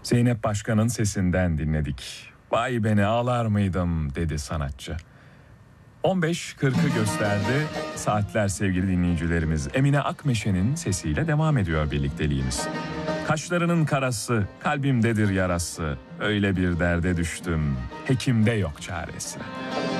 Zeynep Başkan'ın sesinden dinledik. Vay beni ağlar mıydım dedi sanatçı. 15.40'ı gösterdi saatler sevgili dinleyicilerimiz. Emine Akmeşe'nin sesiyle devam ediyor birlikteliğimiz. Kaşlarının karası, kalbimdedir yarası. Öyle bir derde düştüm, hekimde yok çaresi.